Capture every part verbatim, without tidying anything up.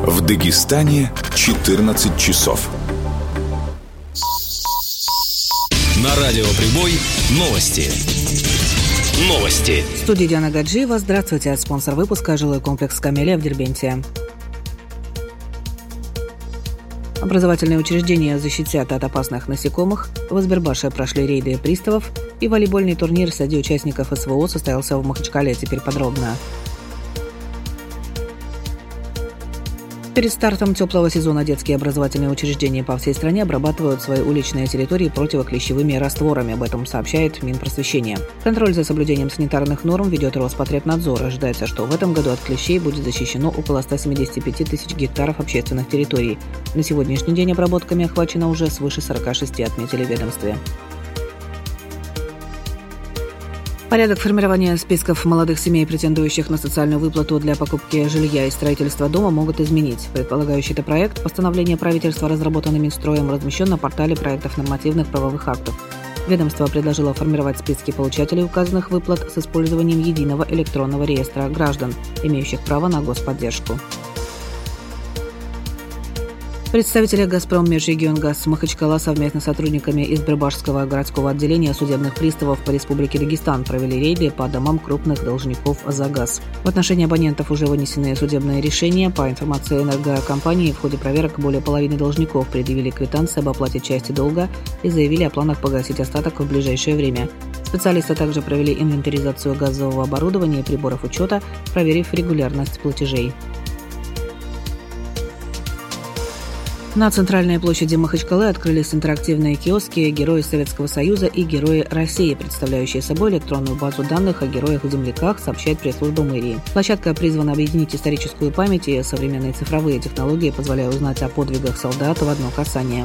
В Дагестане четырнадцать часов. На радио «Прибой» новости. Новости. В студии Диана Гаджиева. Здравствуйте. Спонсор выпуска — жилой комплекс «Камелия» в Дербенте. Образовательные учреждения защитят от опасных насекомых. В Азбербаше прошли рейды приставов. И волейбольный турнир среди участников СВО состоялся в Махачкале. Теперь подробно. Перед стартом теплого сезона детские образовательные учреждения по всей стране обрабатывают свои уличные территории противоклещевыми растворами. Об этом сообщает Минпросвещение. Контроль за соблюдением санитарных норм ведет Роспотребнадзор. Ожидается, что в этом году от клещей будет защищено около ста семидесяти пяти тысяч гектаров общественных территорий. На сегодняшний день обработками охвачено уже свыше сорока шести, отметили в ведомстве. Порядок формирования списков молодых семей, претендующих на социальную выплату для покупки жилья и строительства дома, могут изменить. Предполагающий это проект постановления правительства, разработанный Минстроем, размещен на портале проектов нормативных правовых актов. Ведомство предложило формировать списки получателей указанных выплат с использованием единого электронного реестра граждан, имеющих право на господдержку. Представители «Газпром Межрегионгаз» Махачкала совместно с сотрудниками из Избербашского городского отделения судебных приставов по Республике Дагестан провели рейды по домам крупных должников за газ. В отношении абонентов уже вынесены судебные решения. По информации энергокомпании, в ходе проверок более половины должников предъявили квитанции об оплате части долга и заявили о планах погасить остаток в ближайшее время. Специалисты также провели инвентаризацию газового оборудования и приборов учета, проверив регулярность платежей. На центральной площади Махачкалы открылись интерактивные киоски «Герои Советского Союза» и «Герои России», представляющие собой электронную базу данных о героях-земляках, сообщает пресс-служба мэрии. Площадка призвана объединить историческую память и современные цифровые технологии, позволяя узнать о подвигах солдат в одно касание.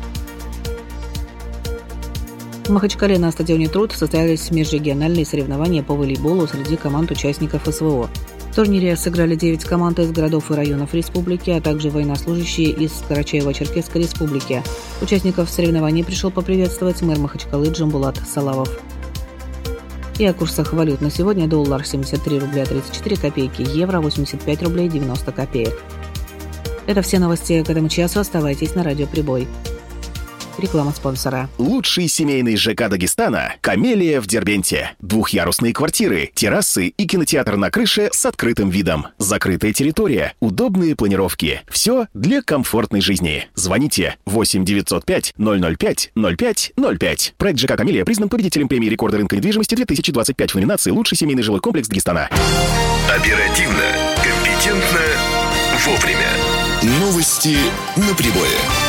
В Махачкале на стадионе «Труд» состоялись межрегиональные соревнования по волейболу среди команд участников СВО. В турнире сыграли девять команд из городов и районов республики, а также военнослужащие из Карачаево-Черкесской республики. Участников соревнований пришел поприветствовать мэр Махачкалы Джамбулат Салавов. И о курсах валют на сегодня: доллар семьдесят три рубля тридцать четыре копейки, евро восемьдесят пять рублей девяносто копеек. Это все новости к этому часу. Оставайтесь на радио «Прибой». Реклама спонсора. Лучший семейный ЖК Дагестана – «Камелия» в Дербенте. Двухъярусные квартиры, террасы и кинотеатр на крыше с открытым видом. Закрытая территория, удобные планировки. Все для комфортной жизни. Звоните восемь девятьсот пять ноль ноль пять ноль пять ноль пять. Проект ЖК «Камелия» признан победителем премии рекорда рынка недвижимости две тысячи двадцать пять в номинации «Лучший семейный жилой комплекс Дагестана». Оперативно, компетентно, вовремя. Новости на Прибое.